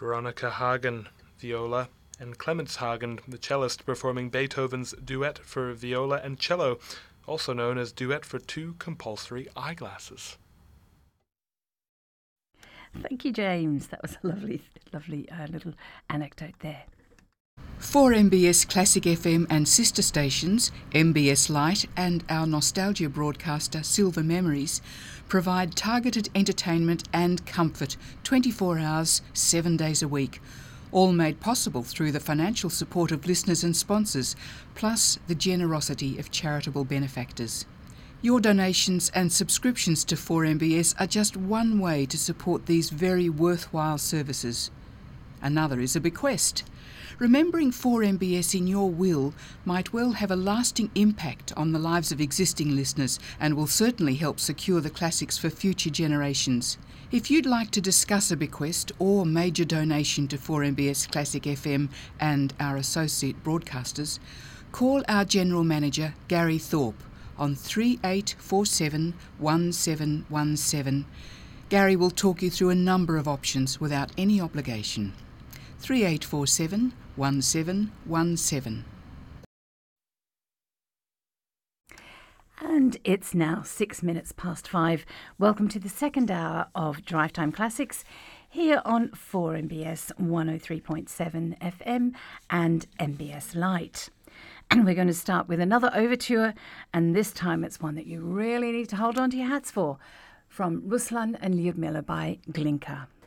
Veronica Hagen, viola, and Clemens Hagen, the cellist, performing Beethoven's Duet for Viola and Cello, also known as Duet for Two Compulsory Eyeglasses. Thank you, James. That was a lovely little anecdote there. 4MBS Classic FM and sister stations, MBS Light and our nostalgia broadcaster Silver Memories, provide targeted entertainment and comfort 24 hours, 7 days a week, all made possible through the financial support of listeners and sponsors, plus the generosity of charitable benefactors. Your donations and subscriptions to 4MBS are just one way to support these very worthwhile services. Another is a bequest. Remembering 4MBS in your will might well have a lasting impact on the lives of existing listeners and will certainly help secure the classics for future generations. If you'd like to discuss a bequest or major donation to 4MBS Classic FM and our associate broadcasters, call our General Manager Gary Thorpe on 3847 1717. Gary will talk you through a number of options without any obligation. 3847 1717. And it's now 6 minutes past 5. Welcome to the second hour of Drive Time Classics here on 4MBS 103.7 FM and MBS Light. And we're going to start with another overture, and this time it's one that you really need to hold on to your hats for, from Ruslan and Lyudmila by Glinka.